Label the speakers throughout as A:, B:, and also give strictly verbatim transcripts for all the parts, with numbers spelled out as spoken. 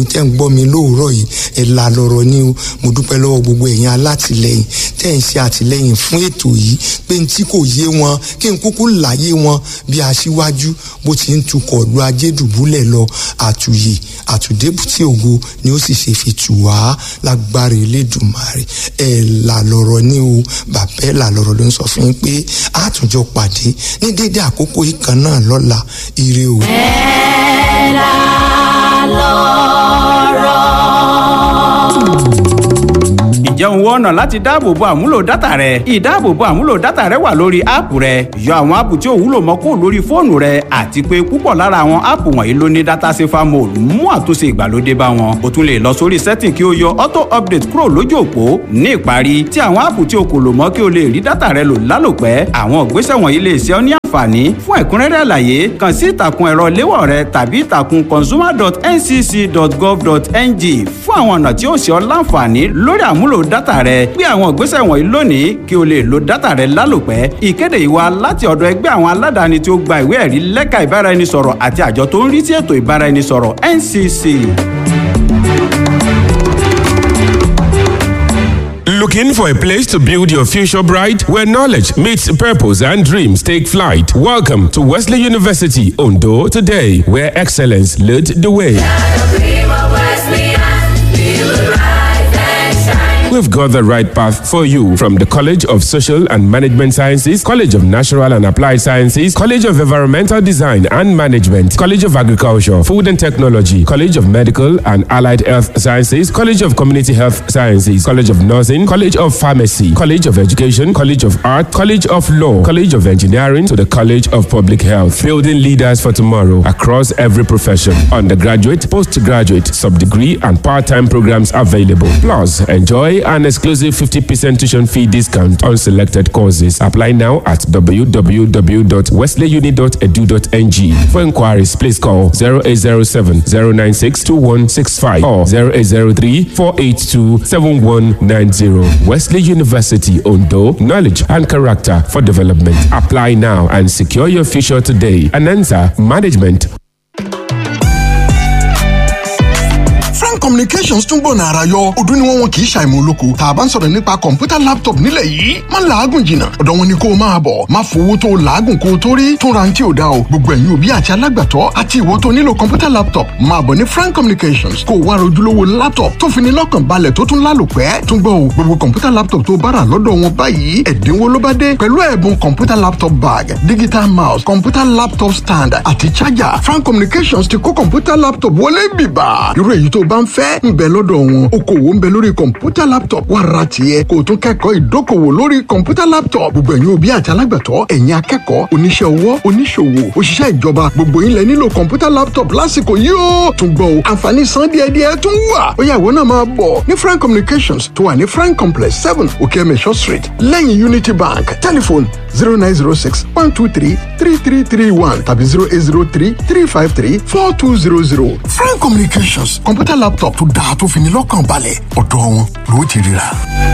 A: tẹ́ ń gbọ́ mi lóòrọ̀ yìí ẹ̀ là lọ́rọ̀ ni o. Mo dúpẹ́ lọ́wọ́ gbogbo ẹ̀yin alátìlẹyìn tẹ́ ń ṣe àtìlẹyìn fún ètò yìí pé n tí kò yé wọn kí n kúkú láyé wọn bí aṣíwájú bó ti ń tukọ̀ lu ajé dùbúlẹ̀ lọ àtúyè àtúndébùtì ògo ni ó sì ṣe fi tù wá lágbára Elédùmarè. ẹ̀ là lọ́rọ̀ ni o. Bàbá ẹ̀ là lọ́rọ̀ ló ń sọ fún yín pé àtúnjọ pàdé ní déédéé àkókò yìí kan náà lọ́la. Ire o.
B: ẹ̀ là lọ́rọ̀.
C: Ǹjẹ́ o ń wá ọ̀nà láti dáàbòbo àmúlò dátà rẹ? Ìdáàbòbo àmúlò dátà rẹ wà lórí áàpù rẹ. Yọ àwọn áàpù tí ò wúlò mọ́ kúrò lórí fóònù rẹ àti pé púpọ̀ lára àwọn áàpù wọ̀nyí ló ní data safer mode mú àtúnṣe ìgbàlódé bá wọn. O tún lè lọ sórí setting kí o yọ auto update kúrò lójú òpó. Ní ìparí, tí àwọn áàpù tí o kò lò mọ́ kí o lè rí dátà rẹ lò lálòpẹ́. Àwọn ìgbésẹ̀ wọ̀nyí lè ṣe ọ́ ní àǹfààní. Fún ẹ̀kúnrẹ́rẹ́ àlàyé, kàn sí ìtàkùn ẹ̀rọ léwọ̀ rẹ tàbí ìtàkùn consumer dot n c c dot gov dot n g fún àwọn ọ̀nà tí ó ṣe ọ́ láǹfààní lórí àmúlò dátà rẹ. Gbé àwọn ìgbésẹ̀ wọ̀nyí lónìí kí o lè lo dátà rẹ lálòpẹ́. Ìkéde yìí wá láti ọ̀dọ̀ ẹgbẹ́ àwọn aládàáni tí ó gba ìwé ẹ̀rí lẹ́ka ìbáraẹnisọ̀rọ̀ àti àjọ tó ń rí sí ètò ìbáraẹnisọ̀rọ̀ N C C.
D: Looking for a place to build your future bright, where knowledge meets purpose and dreams take flight? Welcome to Wesley University, Ondo, today, where excellence led the way. We've got the right path for you, from the College of Social and Management Sciences, College of Natural and Applied Sciences, College of Environmental Design and Management, College of Agriculture, Food and Technology, College of Medical and Allied Health Sciences, College of Community Health Sciences, College of Nursing, College of Pharmacy, College of Education, College of Art, College of Law, College of Engineering, to the College of Public Health, building leaders for tomorrow across every profession. Undergraduate, postgraduate, sub-degree and part-time programs available. Plus, enjoy an exclusive fifty percent tuition fee discount on selected courses. Apply now at w w w dot wesley uni dot e d u dot n g. For inquiries, please call zero eight zero seven, zero nine six, two one six five or zero eight zero three, four eight two, seven one nine zero. Wesley University, Ondo, knowledge and character for development. Apply now and secure your future today. Anansa Management.
E: Communications tún gbọ̀nà àrà yọ ọdún ni wọ́n wọn kì í ṣàìmọ̀ olóko tá a bá ń sọ̀rọ̀ nípa kọ̀ǹpútà laptop nílẹ̀ yìí má làágùn jìnnà ọ̀dọ̀ wọn ni kó o máa bọ̀ má fowó tó làágùn kó o tó rí tún ra tí ò dá o gbogbo ẹ̀yin òbí àti alágbàtọ́ àti ìwọ tó nílò kọ̀ǹpútà laptop máa bọ̀ ní Frank Communications kó o wá rojúlówó laptop tó fi ní lọ́kàn balẹ̀ tó tún lálòpẹ́ tún gbọ́ o gbogbo kọ̀ǹpútà laptop tó bára lọ́dọ̀ wọn báyìí ẹ̀dínwó ló bá dé pẹ̀lú ẹ̀bùn kọ̀ǹpútà laptop bag digital mouse kọ̀ǹpútà laptop stand àti charger. Frank Communications ti kó kọ̀ǹpútà laptop wọlé bìbà irú èyí tó bá ń fẹ́ ń bẹ lọ́dọ̀ wọn okòwò ń bẹ lórí kọ̀ǹpútà laptop wà ra tiẹ̀ kó o tún kẹ́kọ̀ọ́ ìdókòwò lórí kọ̀ǹpútà laptop gbogbo ẹ̀yin òbí àti alágbàtọ́ ẹ̀yin akẹ́kọ̀ọ́ oníṣẹ́ ọwọ́ oníṣòwò òṣìṣẹ́ ìjọba gbogbo yín lẹ nílò kọ̀ǹpútà laptop lásìkò yìí ó tún gbọ́ o àǹfààní san díẹ̀díẹ̀ tún wà ó yá ìwọ náà máa bọ̀ ní Frank Communications tó wà ní Frank Complex seven Okemesho Street lẹ́yìn Unity Bank telephone zero nine zero six one two three three three three one tàbí zero eight zero three three five three four two zero zero. Frank Communications kọ̀ǹpútà laptop tó dáa tó fi ní lọ́kàn balẹ̀ ọ̀dọ̀ wọn ló ti ríra.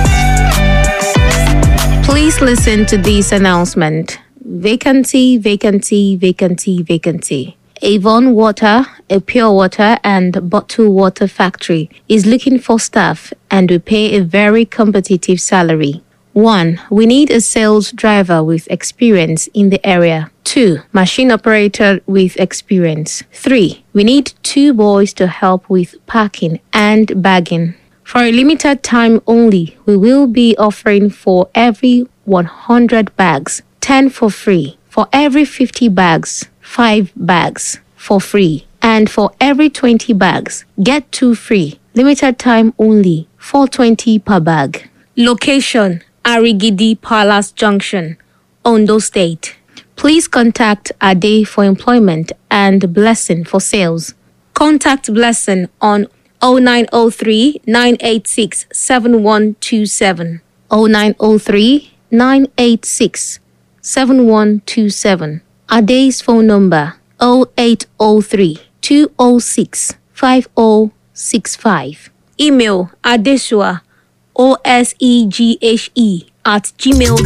F: Please listen to this announcement. Vacancy, vacancy, vacancy, vacancy. Avon Water, a pure water and bottled water factory, is looking for staff and will pay a very competitive salary. One, we need a sales driver with experience in the area. Two, machine operator with experience. Three, we need two boys to help with packing and bagging. For a limited time only, we will be offering for every one hundred bags, ten for free. For every fifty bags, five bags for free. And for every twenty bags, get two free. Limited time only, four twenty per bag. Location, Arigidi Palace Junction, Ondo State. Please contact Ade for employment and Blessing for sales. Contact Blessing on oh nine oh three, nine eight six, seven one two seven, oh nine oh three, nine eight six, seven one two seven. Ade's phone number oh eight oh three, two oh six, five oh six five. Email adesua, O S E G H E at gmail